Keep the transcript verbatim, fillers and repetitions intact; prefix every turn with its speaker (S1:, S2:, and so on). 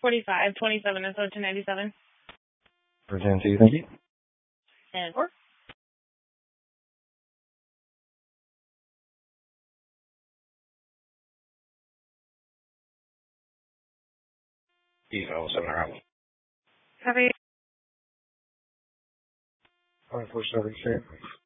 S1: forty-five twenty-seven and so two ninety-seven.
S2: Return to you, thank you.
S1: And four.
S2: Evo seven around.
S1: Copy.
S2: Five four seven six.